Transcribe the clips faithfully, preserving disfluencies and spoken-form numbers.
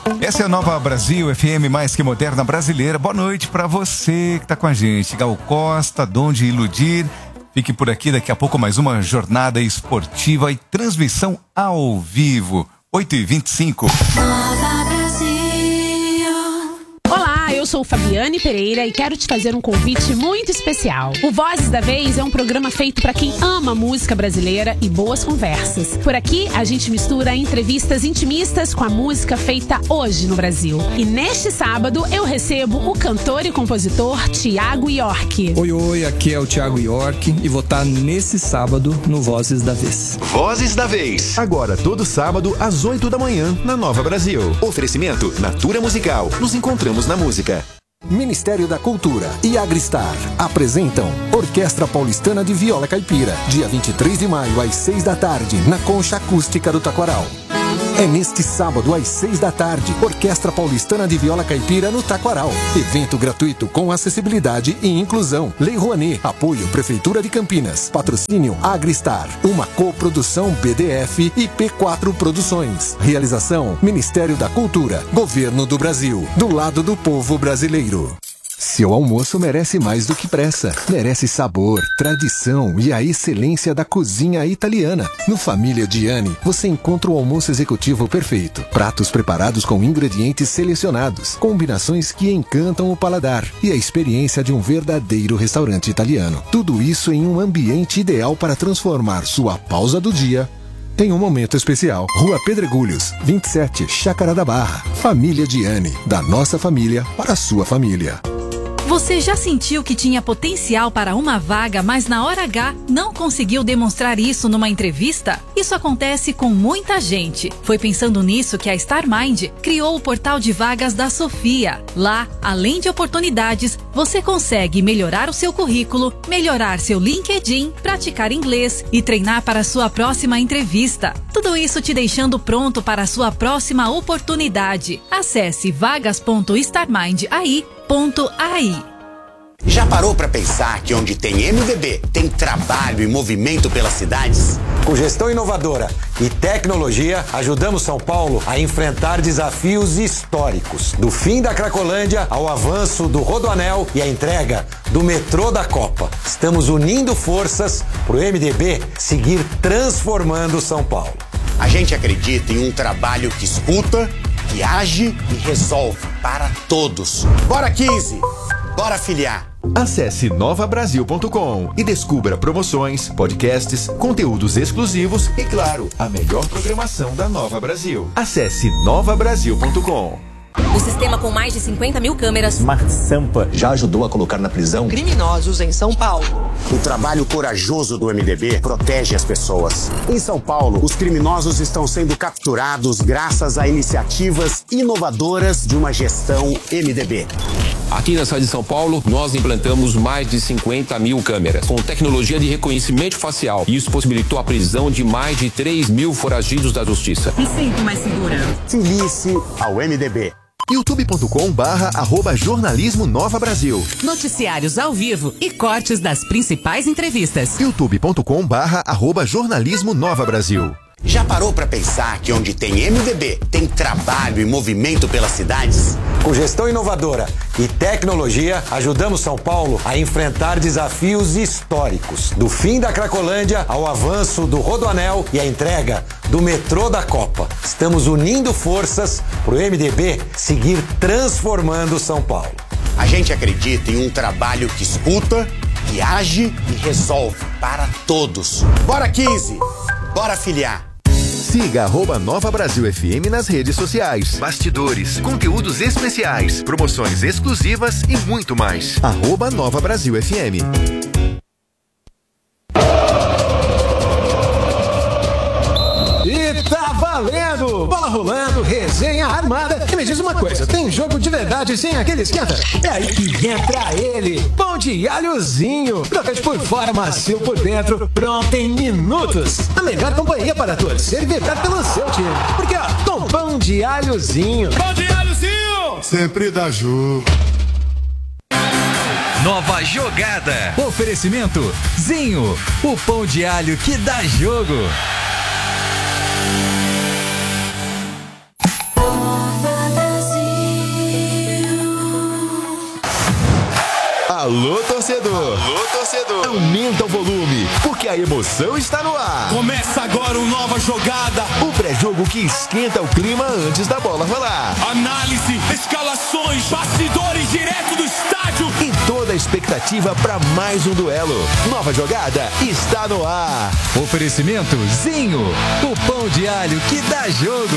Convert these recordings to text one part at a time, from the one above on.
Essa é a Nova Brasil F M, mais que moderna brasileira. Boa noite pra você que tá com a gente. Gal Costa, Dom de Iludir. Fique por aqui, daqui a pouco mais uma jornada esportiva e transmissão ao vivo. oito e vinte e cinco. Nova Brasil. Olá, eu sou Fabiane Pereira e quero te fazer um convite muito especial. O Vozes da Vez é um programa feito para quem ama música brasileira e boas conversas. Por aqui, a gente mistura entrevistas intimistas com a música feita hoje no Brasil. E neste sábado, eu recebo o cantor e compositor Thiago York. Oi, oi, aqui é o Thiago York e vou estar nesse sábado no Vozes da Vez. Vozes da Vez. Agora, todo sábado, às oito da manhã, na Nova Brasil. Oferecimento Natura Musical. Nos encontramos na música. Ministério da Cultura e Agristar apresentam Orquestra Paulistana de Viola Caipira, dia vinte e três de maio, às seis da tarde, na Concha Acústica do Taquaral. É neste sábado, às seis da tarde, Orquestra Paulistana de Viola Caipira no Taquaral. Evento gratuito com acessibilidade e inclusão. Lei Rouanet, apoio Prefeitura de Campinas. Patrocínio Agristar, uma coprodução B D F e P quatro Produções. Realização Ministério da Cultura, Governo do Brasil, do lado do povo brasileiro. Seu almoço merece mais do que pressa. Merece sabor, tradição e a excelência da cozinha italiana. No Família Gianni, você encontra o almoço executivo perfeito. Pratos preparados com ingredientes selecionados, combinações que encantam o paladar e a experiência de um verdadeiro restaurante italiano. Tudo isso em um ambiente ideal para transformar sua pausa do dia em um momento especial. Rua Pedregulhos, vinte e sete, Chácara da Barra. Família Gianni, da nossa família para a sua família. Você já sentiu que tinha potencial para uma vaga, mas na hora H não conseguiu demonstrar isso numa entrevista? Isso acontece com muita gente. Foi pensando nisso que a StarMind criou o portal de vagas da Sofia. Lá, além de oportunidades, você consegue melhorar o seu currículo, melhorar seu LinkedIn, praticar inglês e treinar para a sua próxima entrevista. Tudo isso te deixando pronto para a sua próxima oportunidade. Acesse vagas ponto starmind aí ponto ai. Já parou para pensar que onde tem M D B, tem trabalho e movimento pelas cidades? Com gestão inovadora e tecnologia, ajudamos São Paulo a enfrentar desafios históricos. Do fim da Cracolândia ao avanço do Rodoanel e a entrega do metrô da Copa. Estamos unindo forças para o M D B seguir transformando São Paulo. A gente acredita em um trabalho que escuta, que age e resolve para todos. Bora quinze! Bora filiar! Acesse nova brasil ponto com e descubra promoções, podcasts, conteúdos exclusivos e, claro, a melhor programação da Nova Brasil. Acesse nova brasil ponto com. O sistema com mais de cinquenta mil câmeras Smart Sampa já ajudou a colocar na prisão criminosos em São Paulo. O trabalho corajoso do M D B protege as pessoas. Em São Paulo, os criminosos estão sendo capturados graças a iniciativas inovadoras de uma gestão M D B. Aqui na cidade de São Paulo, nós implantamos mais de cinquenta mil câmeras, com tecnologia de reconhecimento facial. Isso possibilitou a prisão de mais de três mil foragidos da justiça. Me sinto mais segura. Filie-se ao M D B. youtube ponto com barra arroba jornalismo Nova Brasil. Noticiários ao vivo e cortes das principais entrevistas. youtube ponto com barra arroba jornalismo Nova Brasil. Já parou para pensar que onde tem M D B, tem trabalho e movimento pelas cidades? Com gestão inovadora e tecnologia, ajudamos São Paulo a enfrentar desafios históricos. Do fim da Cracolândia ao avanço do Rodoanel e a entrega do metrô da Copa. Estamos unindo forças para o M D B seguir transformando São Paulo. A gente acredita em um trabalho que escuta, que age e resolve para todos. Bora quinze! Bora filiar! Siga arroba Nova Brasil F M nas redes sociais. Bastidores, conteúdos especiais, promoções exclusivas e muito mais. Arroba Nova Brasil F M. E tá valendo! Bola rolando, resenha armada. E me diz uma coisa, tem jogo de verdade sem aquele esquenta? É aí que entra ele, pão de alhozinho. Crocante por fora, macio por dentro, pronto em minutos. A melhor companhia para torcer e vibrar pelo seu time. Porque, ó, com pão de alhozinho. Pão de alhozinho! Sempre dá jogo. Nova jogada. Oferecimento Zinho, o pão de alho que dá jogo. Nova Alô, torcedor. Alô, torcedor. Aumenta o volume, porque a emoção está no ar. Começa agora uma nova jogada. O pré-jogo que esquenta o clima antes da bola rolar. Análise, escalações, bastidores direto do estádio. E toda a expectativa para mais um duelo. Nova jogada está no ar. Oferecimento Zinho, o pão de alho que dá jogo.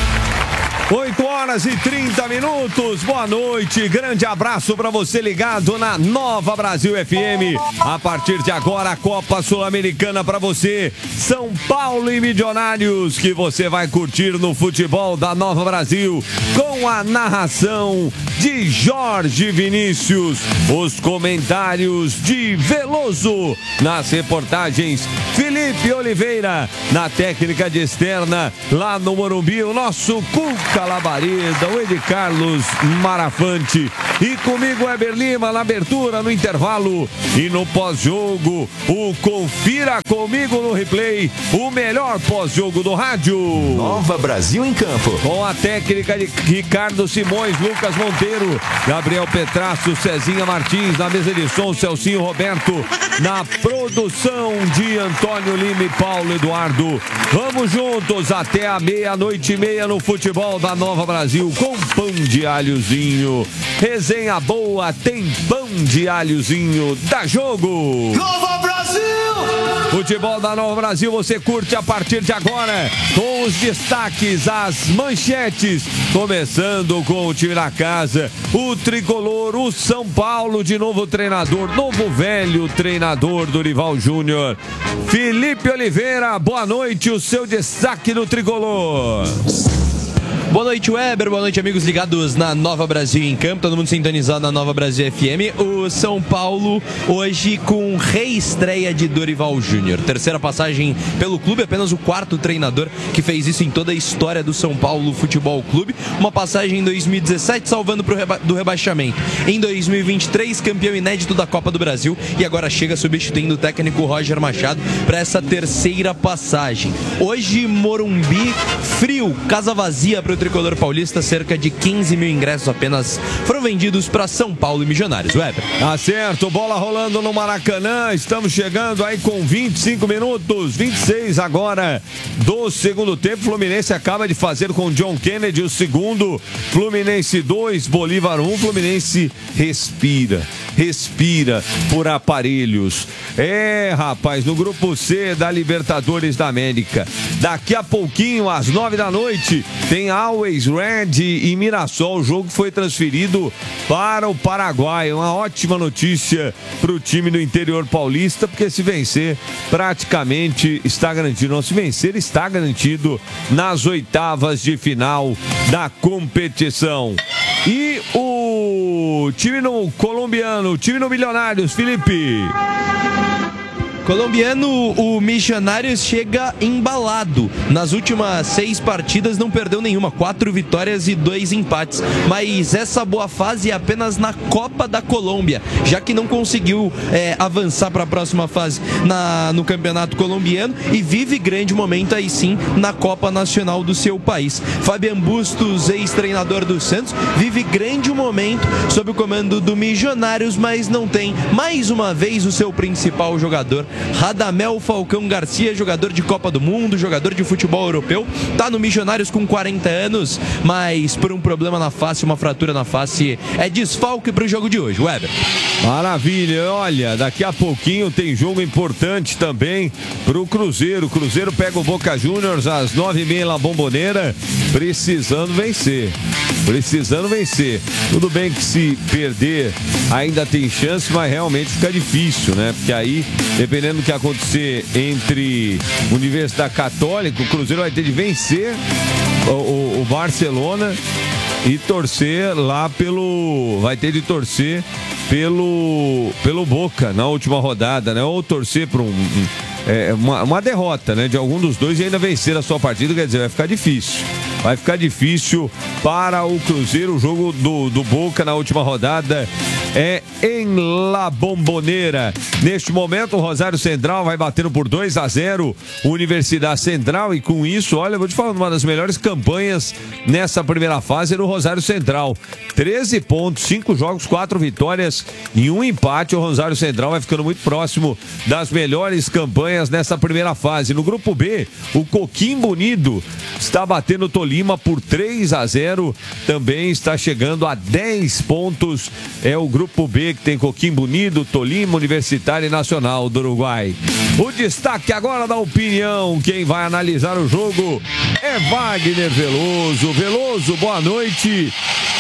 oito horas e trinta minutos, boa noite, grande abraço para você ligado na Nova Brasil F M. A partir de agora, a Copa Sul-Americana para você, São Paulo e Milionários, que você vai curtir no futebol da Nova Brasil, com a narração de Jorge Vinícius, os comentários de Veloso, nas reportagens Felipe Oliveira, na técnica de externa, lá no Morumbi, o nosso Cuca Labareda, o Ed Carlos Marafante, e comigo Eber Lima na abertura, no intervalo e no pós-jogo, o Confira Comigo no Replay, o melhor pós-jogo do rádio. Nova Brasil em campo. Com a técnica de Ricardo Simões, Lucas Monteiro, Gabriel Petrasso, Cezinha Martins, na mesa de som, Celcinho Roberto, na produção de Antônio Lima e Paulo Eduardo. Vamos juntos até a meia-noite e meia no futebol da Nova Brasil, com pão de alhozinho. Resenha boa, tem pão de alhozinho. Dá jogo! Nova Brasil! Futebol da Nova Brasil você curte a partir de agora, com os destaques, as manchetes, começando com o time da casa, o tricolor, o São Paulo, de novo treinador, novo velho treinador Dorival Júnior. Felipe Oliveira, boa noite, o seu destaque no tricolor. Boa noite, Weber. Boa noite, amigos ligados na Nova Brasil em Campo. Todo mundo sintonizado na Nova Brasil F M. O São Paulo hoje com reestreia de Dorival Júnior. Terceira passagem pelo clube, apenas o quarto treinador que fez isso em toda a história do São Paulo Futebol Clube. Uma passagem em dois mil e dezessete, salvando pro reba- do rebaixamento. Em dois mil e vinte e três, campeão inédito da Copa do Brasil. E agora chega substituindo o técnico Roger Machado para essa terceira passagem. Hoje, Morumbi frio, casa vazia para o tricolor paulista, cerca de quinze mil ingressos apenas foram vendidos para São Paulo e Milionários. Weber. Tá certo, bola rolando no Maracanã, estamos chegando aí com vinte e cinco minutos, vinte e seis agora do segundo tempo. Fluminense acaba de fazer com John Kennedy o segundo, Fluminense dois, Bolívar um, Fluminense respira, respira por aparelhos. É, rapaz, no grupo C da Libertadores da América, daqui a pouquinho, às nove da noite, tem Always Red e Mirassol. O jogo foi transferido para o Paraguai. Uma ótima notícia para o time do interior paulista, porque se vencer, praticamente está garantido. Não, se vencer, está garantido nas oitavas de final da competição. E o time no colombiano, o time no Milionários, Felipe. Colombiano, o Milionários chega embalado. Nas últimas seis partidas não perdeu nenhuma, quatro vitórias e dois empates. Mas essa boa fase é apenas na Copa da Colômbia, já que não conseguiu é, avançar para a próxima fase na, no Campeonato Colombiano, e vive grande momento aí sim na Copa Nacional do seu país. Fabian Bustos, ex-treinador do Santos, vive grande momento sob o comando do Milionários, mas não tem mais uma vez o seu principal jogador, Radamel Falcão Garcia, jogador de Copa do Mundo, jogador de futebol europeu, tá no Milionários com quarenta anos, mas por um problema na face, uma fratura na face, é desfalque pro jogo de hoje. Weber. Maravilha, olha, daqui a pouquinho tem jogo importante também pro Cruzeiro. O Cruzeiro pega o Boca Juniors às nove e meia na Bombonera, precisando vencer, precisando vencer. Tudo bem que se perder ainda tem chance, mas realmente fica difícil, né? Porque aí, dependendo do que acontecer entre Universidade Católica, o Cruzeiro vai ter de vencer o, o, o Barcelona e torcer lá pelo... vai ter de torcer pelo, pelo Boca na última rodada, né? Ou torcer para um... um É uma, uma derrota, né, de algum dos dois e ainda vencer a sua partida, quer dizer, vai ficar difícil. Vai ficar difícil para o Cruzeiro. O jogo do, do Boca na última rodada é em La Bombonera. Neste momento, o Rosário Central vai batendo por dois a zero Universidade Central, e com isso, olha, eu vou te falar, uma das melhores campanhas nessa primeira fase era o Rosário Central. treze pontos, cinco jogos, quatro vitórias e um empate. O Rosário Central vai ficando muito próximo das melhores campanhas nessa primeira fase. No grupo B, o Coquimbo Unido está batendo o Tolima por três a zero, também está chegando a dez pontos. É o grupo B que tem Coquimbo Unido, Tolima, Universitário e Nacional do Uruguai. O destaque agora da opinião, quem vai analisar o jogo é Wagner Veloso. Veloso, boa noite.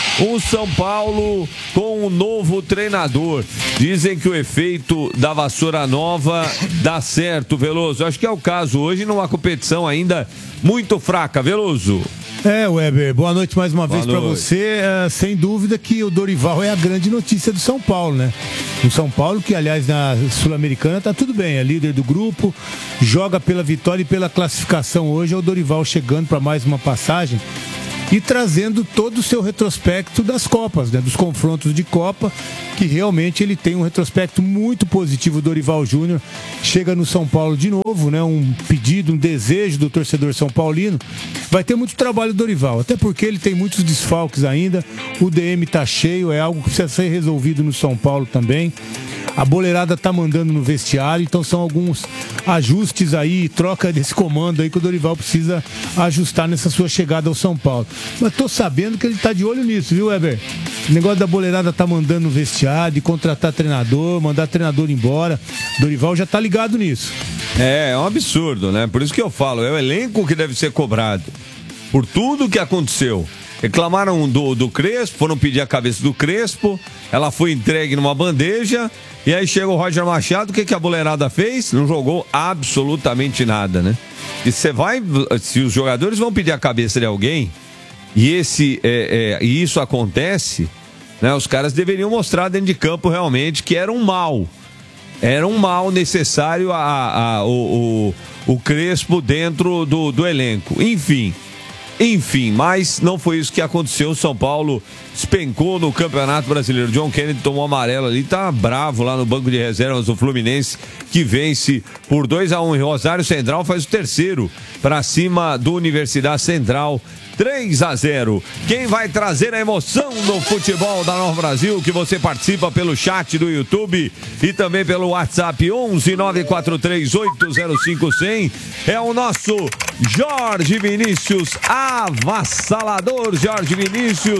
O São Paulo com um novo treinador. Dizem que o efeito da vassoura nova dá certo, Veloso. Acho que é o caso hoje numa competição ainda muito fraca, Veloso. É, Weber, boa noite mais uma boa vez para você. É, sem dúvida que o Dorival é a grande notícia do São Paulo, né? O São Paulo, que aliás na Sul-Americana tá tudo bem, é líder do grupo, joga pela vitória e pela classificação hoje. É o Dorival chegando para mais uma passagem e trazendo todo o seu retrospecto das Copas, né, dos confrontos de Copa, que realmente ele tem um retrospecto muito positivo. O Dorival Júnior chega no São Paulo de novo, né, um pedido, um desejo do torcedor são paulino. Vai ter muito trabalho do Dorival, até porque ele tem muitos desfalques ainda, o D M tá cheio, é algo que precisa ser resolvido no São Paulo também. A boleirada tá mandando no vestiário, então são alguns ajustes aí, troca desse comando aí que o Dorival precisa ajustar nessa sua chegada ao São Paulo. Mas tô sabendo que ele tá de olho nisso, viu, Weber? O negócio da boleirada tá mandando no vestiário, de contratar treinador, mandar treinador embora. Dorival já tá ligado nisso. É, é um absurdo, né? Por isso que eu falo, é o elenco que deve ser cobrado por tudo que aconteceu. Reclamaram do, do Crespo, foram pedir a cabeça do Crespo, ela foi entregue numa bandeja, e aí chega o Roger Machado, o que, que a boleirada fez? Não jogou absolutamente nada, né? E você vai, se os jogadores vão pedir a cabeça de alguém, e, esse, é, é, e isso acontece, né? Os caras deveriam mostrar dentro de campo realmente que era um mal, era um mal necessário a, a, a, o, o, o Crespo dentro do, do elenco, enfim. Enfim, mas não foi isso que aconteceu. O São Paulo despencou no Campeonato Brasileiro. John Kennedy tomou amarelo ali, tá bravo lá no banco de reservas do Fluminense, que vence por dois a um. E Rosário Central faz o terceiro para cima do Universidade Central, três a zero. Quem vai trazer a emoção no futebol da Nova Brasil, que você participa pelo chat do YouTube e também pelo WhatsApp onze nove quatro três oito zero cinco zero zero, é o nosso Jorge Vinícius, avassalador Jorge Vinícius.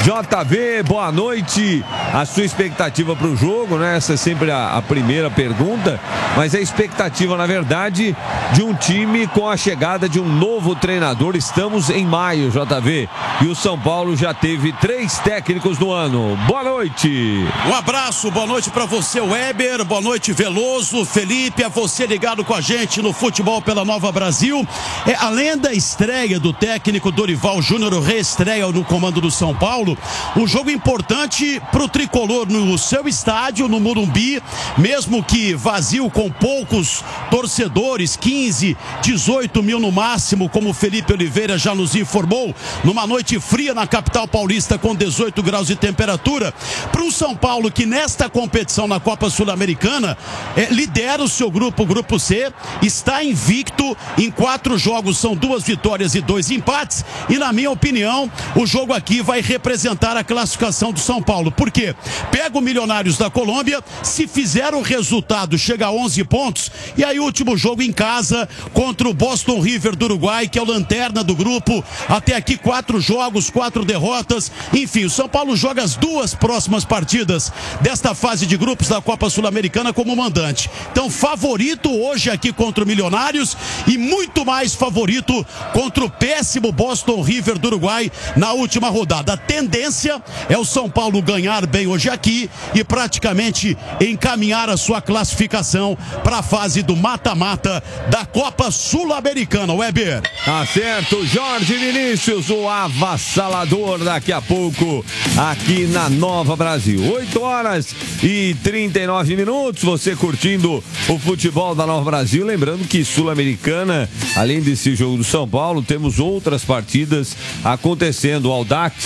J V, boa noite. A sua expectativa para o jogo, né? Essa é sempre a, a primeira pergunta, mas a expectativa, na verdade, de um time com a chegada de um novo treinador. Estamos em maio, J V, e o São Paulo já teve três técnicos no ano. Boa noite. Um abraço, boa noite para você, Weber, boa noite, Veloso, Felipe, a você ligado com a gente no Futebol pela Nova Brasil. É, além da estreia do técnico Dorival Júnior, reestreia no comando do São Paulo, um jogo importante para o tricolor no seu estádio, no Morumbi, mesmo que vazio, com poucos torcedores, quinze, dezoito mil no máximo, como o Felipe Oliveira já nos informou, numa noite fria na capital paulista com dezoito graus de temperatura, para um São Paulo que nesta competição na Copa Sul-Americana é, lidera o seu grupo, o grupo C, está invicto em quatro jogos, são duas vitórias e dois empates, e na minha opinião, o jogo aqui vai representar a classificação do São Paulo. Por quê? Pega o Milionários da Colômbia, se fizer o resultado, chega a onze pontos, e aí o último jogo em casa contra o Boston River do Uruguai, que é o lanterna do grupo, até aqui quatro jogos, quatro derrotas, enfim, o São Paulo joga as duas próximas partidas desta fase de grupos da Copa Sul-Americana como mandante. Então, favorito hoje aqui contra o Milionários e muito mais favorito contra o péssimo Boston River do Uruguai na última rodada. A tendência é o São Paulo ganhar bem hoje aqui e praticamente encaminhar a sua classificação para a fase do mata-mata da Copa Sul-Americana, Weber. Tá certo, Jorge Vinícius, o avassalador, daqui a pouco aqui na Nova Brasil. oito horas e trinta e nove minutos, você curtindo o futebol da Nova Brasil. Lembrando que Sul-Americana, além desse jogo do São Paulo, temos outras partidas acontecendo. O Audax é,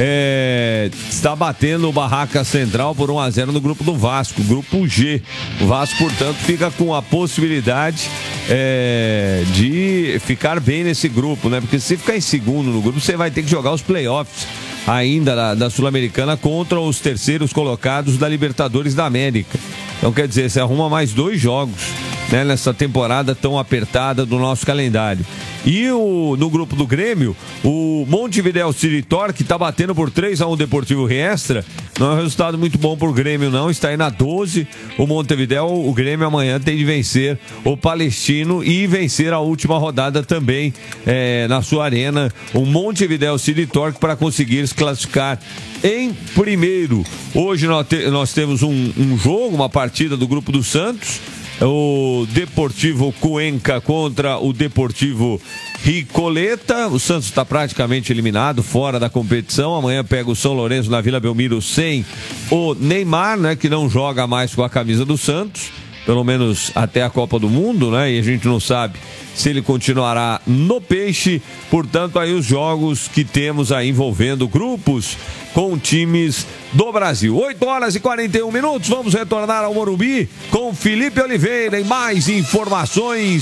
é, está batendo o Barraca Central por um a zero no grupo do Vasco, grupo G. O Vasco, portanto, fica com a possibilidade é, de ficar bem nesse grupo, né? Porque se ficar em segundo no grupo, você vai ter que jogar os playoffs ainda da, da Sul-Americana contra os terceiros colocados da Libertadores da América. Então, quer dizer, você arruma mais dois jogos, né, nessa temporada tão apertada do nosso calendário. E o, no grupo do Grêmio, o Montevideo City Torque está batendo por três a um Deportivo Riestra. Não é um resultado muito bom para o Grêmio, não. Está aí na doze. O Montevideo, o Grêmio amanhã tem de vencer o Palestino e vencer a última rodada também é, na sua arena. O Montevideo City Torque para conseguir se classificar em primeiro. Hoje nós, te, nós temos um, um jogo, uma partida do grupo do Santos. O Deportivo Cuenca contra o Deportivo Ricoleta. O Santos está praticamente eliminado, fora da competição. Amanhã pega o São Lourenço na Vila Belmiro sem o Neymar, né, que não joga mais com a camisa do Santos, pelo menos até a Copa do Mundo, né? E a gente não sabe se ele continuará no Peixe. Portanto, aí os jogos que temos aí envolvendo grupos com times do Brasil. oito horas e quarenta e um minutos. Vamos retornar ao Morumbi com Felipe Oliveira e mais informações